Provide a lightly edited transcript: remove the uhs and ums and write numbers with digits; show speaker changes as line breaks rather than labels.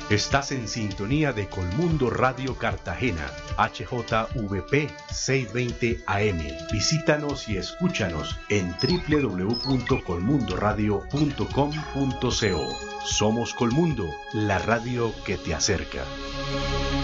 Estás en sintonía de Colmundo Radio Cartagena, HJVP 620 AM. Visítanos y escúchanos en www.colmundoradio.com.co. Somos Colmundo, la radio que te acerca.